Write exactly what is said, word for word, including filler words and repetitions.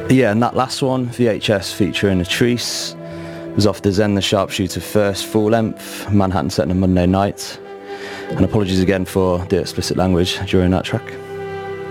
Yeah, and that last one, V H S featuring Atrice, was off the Zen the Sharpshooter first full length, Manhattan set on a Monday night. And apologies again for the explicit language during that track.